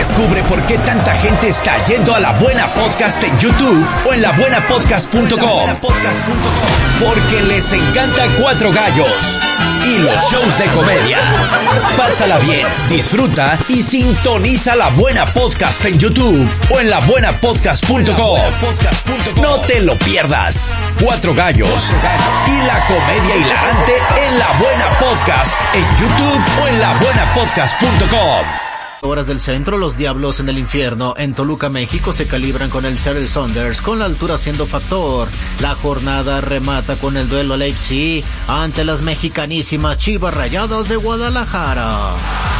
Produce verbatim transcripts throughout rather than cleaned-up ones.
Descubre por qué tanta gente está yendo a La Buena Podcast en YouTube o en la buena podcast punto com. Porque les encanta Cuatro Gallos y los shows de comedia. Pásala bien, disfruta y sintoniza La Buena Podcast en YouTube o en la buena podcast punto com. No te lo pierdas. Cuatro Gallos y la comedia hilarante en La Buena Podcast en YouTube o en la buena podcast punto com. Horas del centro, los Diablos en el Infierno en Toluca, México se calibran con el Seattle Sounders, con la altura siendo factor. La jornada remata con el duelo Leipzig ante las mexicanísimas Chivas Rayadas de Guadalajara.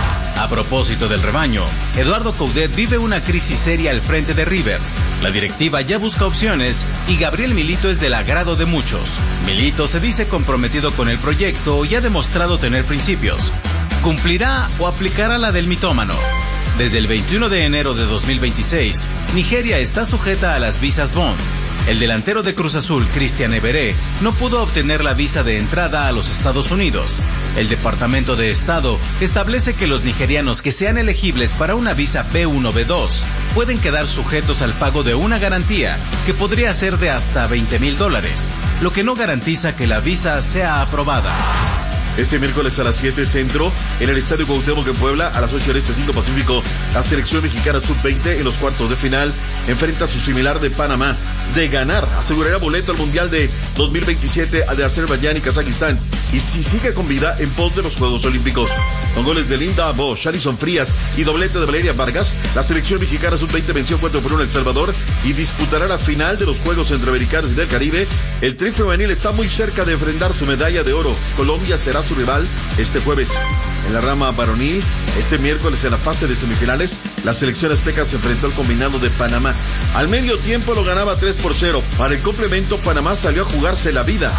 A propósito del rebaño, Eduardo Coudet vive una crisis seria al frente de River. La directiva ya busca opciones y Gabriel Milito es del agrado de muchos. Milito se dice comprometido con el proyecto y ha demostrado tener principios. ¿Cumplirá o aplicará la del mitómano? Desde el veintiuno de enero de dos mil veintiséis, Nigeria está sujeta a las visas Bond. El delantero de Cruz Azul, Cristian Everé, no pudo obtener la visa de entrada a los Estados Unidos. El Departamento de Estado establece que los nigerianos que sean elegibles para una visa B uno B dos pueden quedar sujetos al pago de una garantía que podría ser de hasta veinte mil dólares, lo que no garantiza que la visa sea aprobada. Este miércoles a las siete centro, en el Estadio Cuauhtémoc en Puebla, a las ocho este cinco Pacífico, la selección mexicana sub veinte en los cuartos de final enfrenta a su similar de Panamá. De ganar, asegurará boleto al Mundial de dos mil veintisiete al de Azerbaiyán y Kazajistán, y si sigue con vida en pos de los Juegos Olímpicos. Con goles de Linda Bosch, Alison Frías y doblete de Valeria Vargas, la selección mexicana sub veinte venció cuatro por uno a El Salvador y disputará la final de los Juegos Centroamericanos y del Caribe. El tri femenil está muy cerca de enfrentar su medalla de oro. Colombia será su rival este jueves. En la rama varonil, este miércoles en la fase de semifinales, la selección azteca se enfrentó al combinado de Panamá. Al medio tiempo lo ganaba tres por cero. Para el complemento, Panamá salió a jugarse la vida.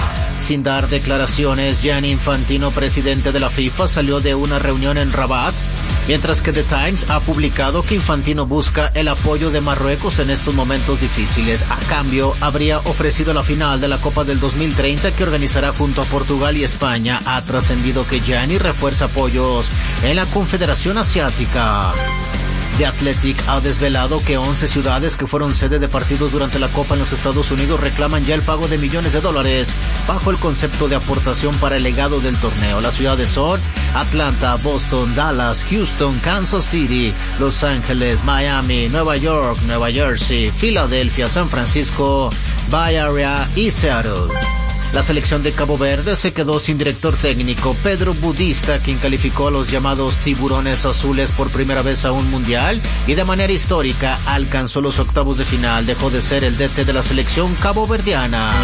Sin dar declaraciones, Gianni Infantino, presidente de la FIFA, salió de una reunión en Rabat, mientras que The Times ha publicado que Infantino busca el apoyo de Marruecos en estos momentos difíciles. A cambio, habría ofrecido la final de la Copa del dos mil treinta que organizará junto a Portugal y España. Ha trascendido que Gianni refuerza apoyos en la Confederación Asiática. The Athletic ha desvelado que once ciudades que fueron sede de partidos durante la Copa en los Estados Unidos reclaman ya el pago de millones de dólares bajo el concepto de aportación para el legado del torneo. Las ciudades son Atlanta, Boston, Dallas, Houston, Kansas City, Los Ángeles, Miami, Nueva York, Nueva Jersey, Filadelfia, San Francisco, Bay Area y Seattle. La selección de Cabo Verde se quedó sin director técnico. Pedro Budista, quien calificó a los llamados tiburones azules por primera vez a un mundial y de manera histórica alcanzó los octavos de final, dejó de ser el D T de la selección caboverdiana.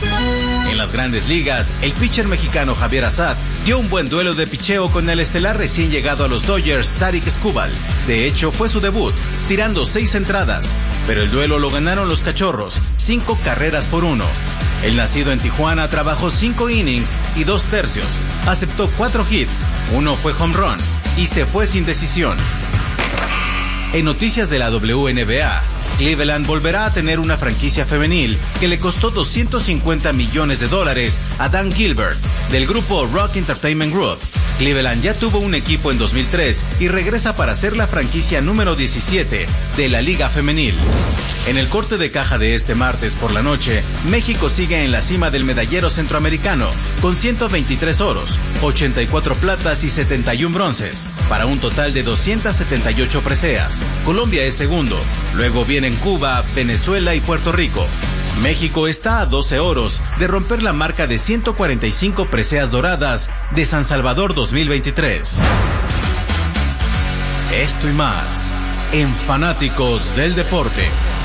En las grandes ligas, el pitcher mexicano Javier Assad dio un buen duelo de picheo con el estelar recién llegado a los Dodgers, Tarik Skubal. De hecho, fue su debut, tirando seis entradas, pero el duelo lo ganaron los Cachorros, cinco carreras por uno. El nacido en Tijuana trabajó cinco innings y dos tercios, aceptó cuatro hits, uno fue home run y se fue sin decisión. En noticias de la W N B A, Cleveland volverá a tener una franquicia femenil que le costó doscientos cincuenta millones de dólares a Dan Gilbert, del grupo Rock Entertainment Group. Cleveland ya tuvo un equipo en dos mil tres y regresa para ser la franquicia número diecisiete de la Liga Femenil. En el corte de caja de este martes por la noche, México sigue en la cima del medallero centroamericano con ciento veintitrés oros, ochenta y cuatro platas y setenta y uno bronces, para un total de doscientas setenta y ocho preseas. Colombia es segundo, luego vienen Cuba, Venezuela y Puerto Rico. México está a doce oros de romper la marca de ciento cuarenta y cinco preseas doradas de San Salvador dos mil veintitrés. Esto y más en Fanáticos del Deporte.